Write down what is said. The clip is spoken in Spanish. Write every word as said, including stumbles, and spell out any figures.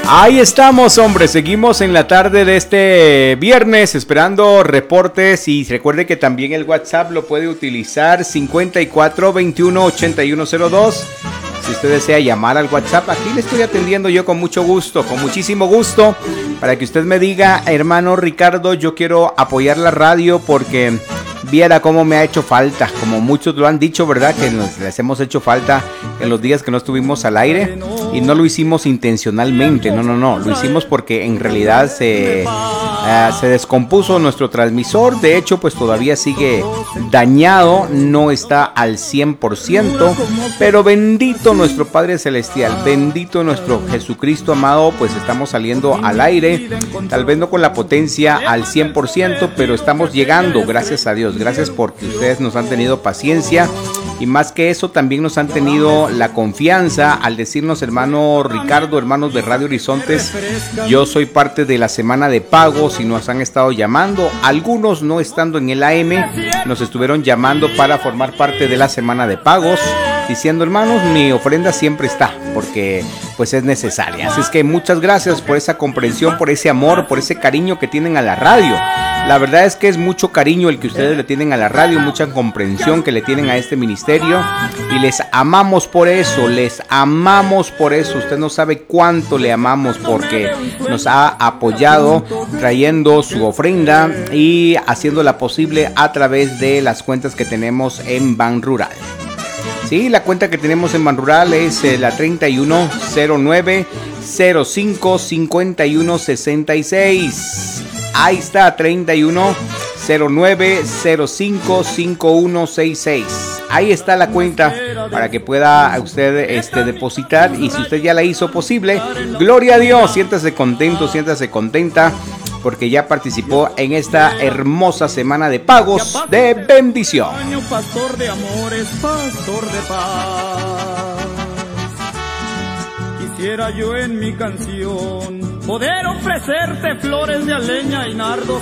Ahí estamos, hombre, seguimos en la tarde de este viernes esperando reportes y recuerde que también el WhatsApp lo puede utilizar cincuenta y cuatro veintiuno ochenta y uno cero dos. Si usted desea llamar al WhatsApp, aquí le estoy atendiendo yo con mucho gusto, con muchísimo gusto, para que usted me diga, hermano Ricardo, yo quiero apoyar la radio porque viera cómo me ha hecho falta, como muchos lo han dicho, ¿verdad? Que nos les hemos hecho falta en los días que no estuvimos al aire y no lo hicimos intencionalmente, no, no, no, lo hicimos porque en realidad se, uh, se descompuso nuestro transmisor, de hecho pues todavía sigue dañado, no está al cien por ciento, pero bendito nuestro Padre Celestial, bendito nuestro Jesucristo amado, pues estamos saliendo al aire, tal vez no con la potencia al cien por ciento, pero estamos llegando, gracias a Dios. Gracias porque ustedes nos han tenido paciencia y más que eso también nos han tenido la confianza al decirnos, hermano Ricardo, hermanos de Radio Horizontes, yo soy parte de la semana de pagos y nos han estado llamando, algunos no estando en el A M, nos estuvieron llamando para formar parte de la semana de pagos, diciendo, hermanos, mi ofrenda siempre está porque pues es necesaria, así es que muchas gracias por esa comprensión, por ese amor, por ese cariño que tienen a la radio. La verdad es que es mucho cariño el que ustedes le tienen a la radio, mucha comprensión que le tienen a este ministerio y les amamos por eso, les amamos por eso. Usted no sabe cuánto le amamos porque nos ha apoyado trayendo su ofrenda y haciéndola posible a través de las cuentas que tenemos en Ban Rural. Sí, la cuenta que tenemos en Ban Rural es eh, la treinta y uno cero nueve cero cinco cincuenta y uno sesenta y seis. Ahí está, treinta y uno cero nueve cero cinco cincuenta y uno sesenta y seis. Ahí está la cuenta para que pueda usted este, depositar. Y si usted ya la hizo posible, gloria a Dios, siéntase contento, siéntase contenta, porque ya participó en esta hermosa semana de pagos de bendición. Pastor de amores, pastor de paz. Quisiera yo en mi canción poder ofrecerte flores de aleña y nardos